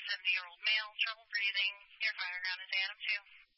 70-year-old male, trouble breathing. Your fire ground is Adam 2.